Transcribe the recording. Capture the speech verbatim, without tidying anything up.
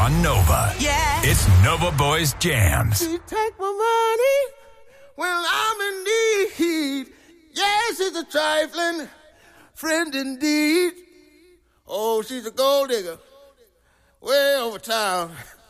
on Nova. Yeah. It's Nova Boys Jams. She take my money when I'm in need. Yes, she's a trifling friend indeed. Oh, she's a gold digger way over town.